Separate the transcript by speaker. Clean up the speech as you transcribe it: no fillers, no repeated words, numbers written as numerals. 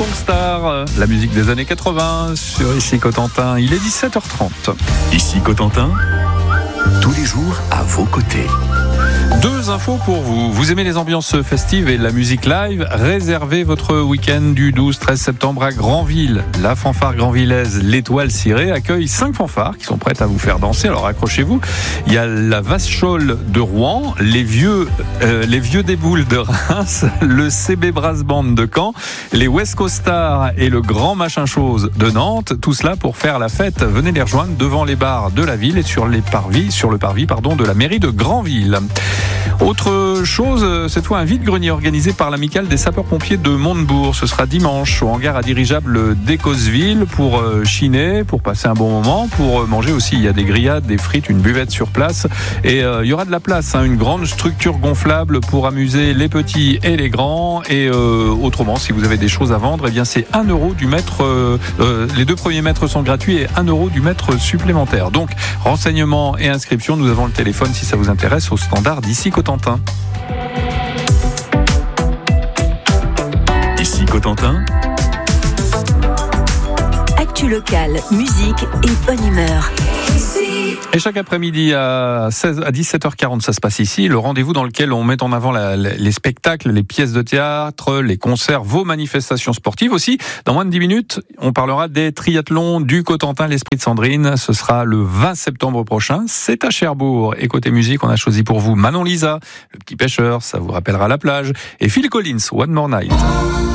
Speaker 1: Songstar, la musique des années 80 sur Ici Cotentin. Il est 17h30.
Speaker 2: Ici Cotentin, tous les jours à vos côtés.
Speaker 1: Deux infos pour vous. Vous aimez les ambiances festives et la musique live? Réservez votre week-end du 12-13 septembre à Granville. La fanfare granvillaise L'Étoile Cirée accueille 5 fanfares qui sont prêtes à vous faire danser. Alors accrochez-vous. Il y a la Vaschole de Rouen, les vieux des Boules de Reims, le CB Brass Band de Caen, les West Coast Stars et le Grand Machin Chose de Nantes. Tout cela pour faire la fête. Venez les rejoindre devant les bars de la ville et sur le parvis de la mairie de Granville. Autre chose, cette fois un vide-grenier organisé par l'amicale des sapeurs-pompiers de Montebourg. Ce sera dimanche au hangar à dirigeable d'Écosseville pour chiner, pour passer un bon moment, pour manger aussi. Il y a des grillades, des frites, une buvette sur place et il y aura de la place, une grande structure gonflable pour amuser les petits et les grands. Et autrement, si vous avez des choses à vendre, eh bien c'est 1 € du mètre. Les 2 premiers mètres sont gratuits et 1 € du mètre supplémentaire. Donc renseignements et inscriptions, nous avons le téléphone si ça vous intéresse au standard d'Ici Cotentin.
Speaker 2: Ici Cotentin,
Speaker 3: actu locale, musique et bonne humeur.
Speaker 1: Et chaque après-midi à 17h40, ça se passe ici, le rendez-vous dans lequel on met en avant les spectacles, les pièces de théâtre, les concerts, vos manifestations sportives aussi. Dans moins de 10 minutes, on parlera des triathlons du Cotentin, l'Esprit de Sandrine. Ce sera le 20 septembre prochain. C'est à Cherbourg. Et côté musique, on a choisi pour vous Manon Lisa, Le Petit Pêcheur, ça vous rappellera la plage, et Phil Collins, One More Night.